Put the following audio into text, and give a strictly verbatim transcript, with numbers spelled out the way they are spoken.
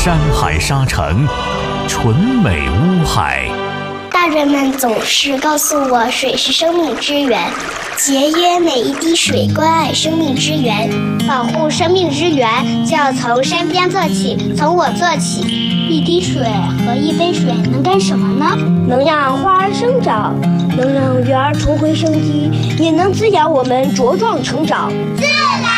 山海沙城，纯美乌海。 大人们总是告诉我，水是生命之源，节约每一滴水，关爱生命之源，保护生命之源，就要从身边做起，从我做起。一滴水和一杯水能干什么呢？ 能让花儿生长，能让鱼儿重回生机，也能滋养我们茁壮成长。 自然